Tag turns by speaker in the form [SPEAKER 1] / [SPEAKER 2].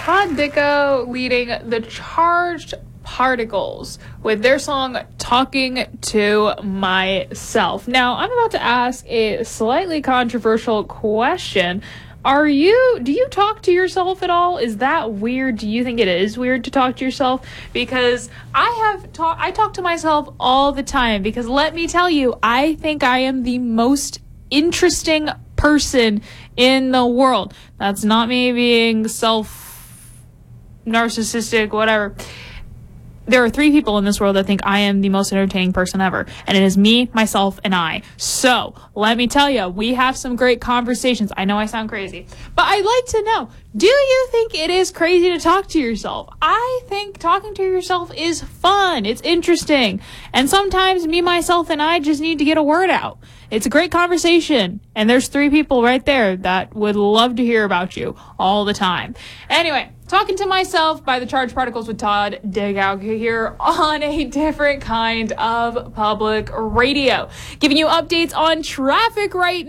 [SPEAKER 1] Todd Dicko leading the Charged Particles with their song Talking to Myself. Now, I'm about to ask a slightly controversial question. Do you talk to yourself at all? Is that weird? Do you think it is weird to talk to yourself? Because I talk to myself all the time, because let me tell you, I think I am the most interesting person in the world. That's not me being narcissistic, whatever. There are 3 people in this world that think I am the most entertaining person ever, and it is me, myself, and I. So, let me tell you, we have some great conversations. I know I sound crazy, but I'd like to know, do you think it is crazy to talk to yourself? I think talking to yourself is fun. It's interesting. And sometimes me, myself, and I just need to get a word out. It's a great conversation, and there's 3 people right there that would love to hear about you all the time. Anyway, Talking to Myself by the Charged Particles with Todd Dicko here on a different kind of public radio. Giving you updates on traffic right now.